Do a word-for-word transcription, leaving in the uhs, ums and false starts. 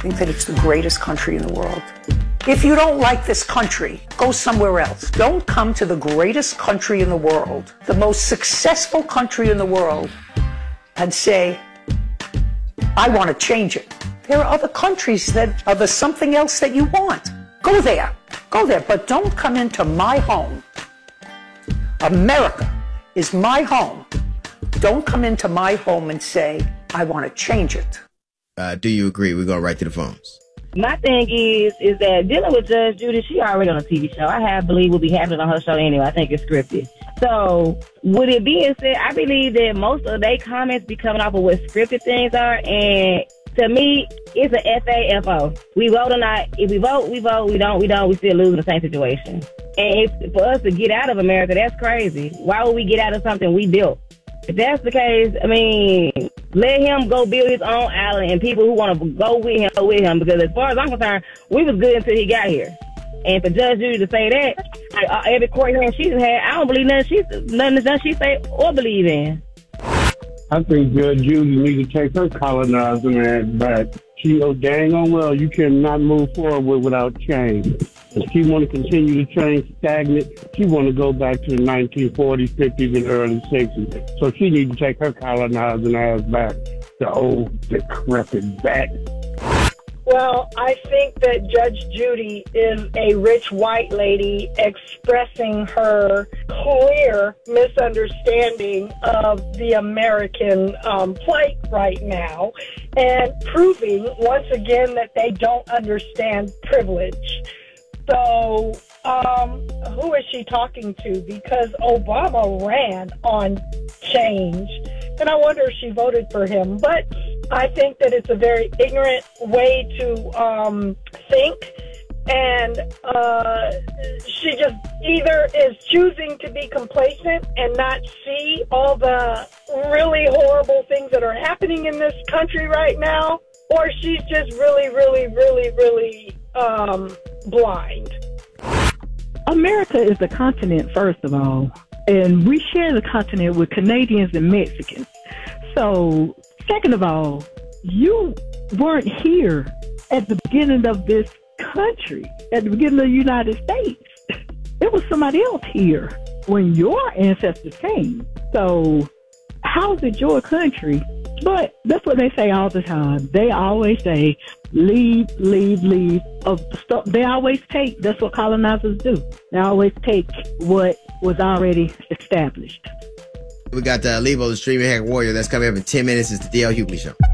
think that it's the greatest country in the world. If you don't like this country, go somewhere else. Don't come to the greatest country in the world, the most successful country in the world, and say, I want to change it. There are other countries that are the something else that you want. Go there. Go there. But don't come into my home. America is my home. Don't come into my home and say, I want to change it. Uh, do you agree? We're going right to the phones. My thing is, is that dealing with Judge Judy, she already on a T V show. I have believe will be happening on her show anyway. I think it's scripted. So, with it being said, I believe that most of their comments be coming off of what scripted things are. And to me, it's a F A F O. We vote or not. If we vote, we vote. We don't, we don't. We still lose in the same situation. And it's, for us to get out of America, that's crazy. Why would we get out of something we built? If that's the case, I mean, let him go build his own island, and people who want to go with him, go with him. Because as far as I'm concerned, we was good until he got here. And for Judge Judy to say that, like, uh, every court hearing she's had, I don't believe nothing she, nothing that she say or believe in. I think Judge Judy needs to take her colonizing ass back. She knows dang on well you cannot move forward without change. If she want to continue to change stagnant, she want to go back to the nineteen forties, fifties, and early sixties. So she needs to take her colonizing ass back. The old decrepit bat. Well, I think that Judge Judy is a rich white lady expressing her clear misunderstanding of the American um, plight right now and proving once again that they don't understand privilege. So, um, who is she talking to? Because Obama ran on change, and I wonder if she voted for him. But I think that it's a very ignorant way to um, think, and uh, she just either is choosing to be complacent and not see all the really horrible things that are happening in this country right now, or she's just really, really, really, really um, blind. America is a continent, first of all, and we share the continent with Canadians and Mexicans. So, second of all, you weren't here at the beginning of this country, at the beginning of the United States. There was somebody else here when your ancestors came. So, how's it your country? But that's what they say all the time. They always say, leave, leave, leave. Of stuff. They always take, that's what colonizers do. They always take what was already established. We got uh, Lebo, the streaming hack warrior. That's coming up in ten minutes. It's the D L Hughley Show.